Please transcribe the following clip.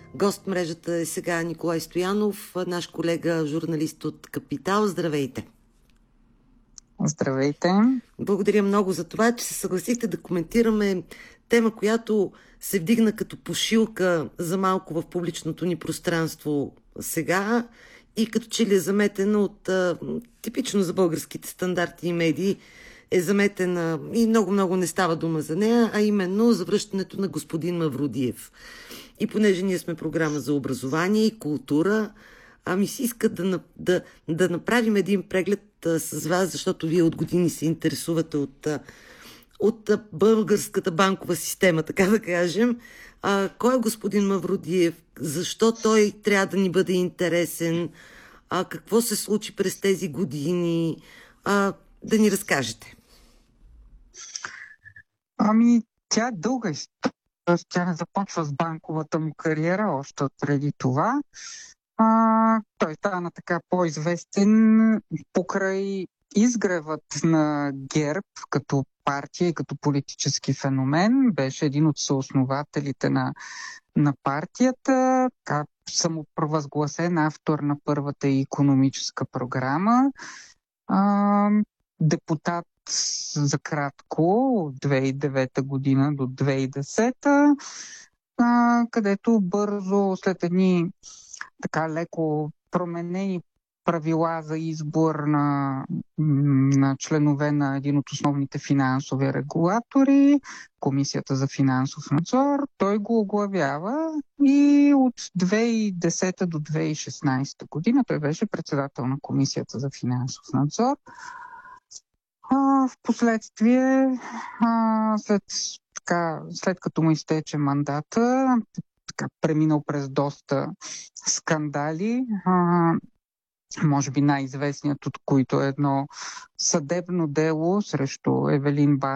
Гост мрежата е сега Николай Стоянов, наш колега, журналист от Капитал. Здравейте! Здравейте! Благодаря много за това, че се съгласихте да коментираме тема, която се вдигна като пушилка за малко в публичното ни пространство сега и като че ли е заметена от типично за българските стандарти и медии, е заметена и много не става дума за нея, а именно за връщането на господин Мавродиев. И понеже ние сме програма за образование и култура, ми се иска да направим един преглед с вас, защото вие от години се интересувате от българската банкова система, така да кажем. Кой е господин Мавродиев? Защо той трябва да ни бъде интересен? Какво се случи през тези години? Да ни разкажете. Тя е дълга история. Тя не започва с банковата му кариера, още преди това. Той стана така по-известен покрай изгревът на ГЕРБ като партия и като политически феномен. Беше един от съоснователите на партията, самопровъзгласен автор на първата икономическа програма, депутат за кратко от 2009 година до 2010, където бързо след едни така леко променени правила за избор на членове на един от основните финансови регулатори, Комисията за финансов надзор, той го оглавява и от 2010 до 2016 година той беше председател на Комисията за финансов надзор. Впоследствие, след като му изтече мандата, преминал през доста скандали, може би най-известният от които е едно съдебно дело срещу Евелин